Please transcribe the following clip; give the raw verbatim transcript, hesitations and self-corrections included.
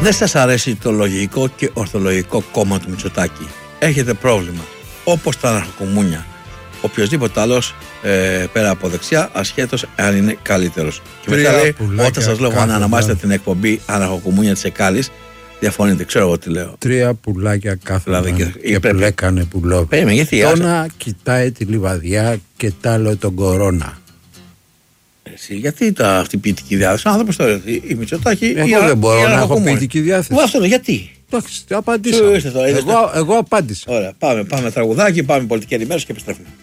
Δεν σας αρέσει το λογικό και ορθολογικό κόμμα του Μητσοτάκη? Έχετε πρόβλημα, όπως τα αναρχοκομούνια. Οποιοςδήποτε άλλος ε, πέρα από δεξιά, ασχέτως αν είναι καλύτερος. Και μετά λέει, όταν σας λέω να αναμάσετε την εκπομπή Αναρχοκομούνια της Εκάλης, διαφωνείτε, ξέρω εγώ τι λέω. Τρία πουλάκια κάθε δηλαδή και, και πρέπει... πλέκανε πουλό. Περίμενε, γιατί Τόνα κοιτάει τη λιβαδιά και τ' άλλο τον κορώνα. Εσύ, γιατί τα, αυτή η ποιητική διάθεση? Ο άνθρωπος τώρα, η Μητσοτάκη. Εγώ δεν μπορώ να έχω ποιητική διάθεση. Εγώ αυτό είναι, γιατί? Εντάξει, απαντήσα. Εγώ, εγώ απάντησα. Ωραία, πάμε, πάμε τραγουδάκι, πάμε πολιτική ενημέρωση και επιστρέφουμε.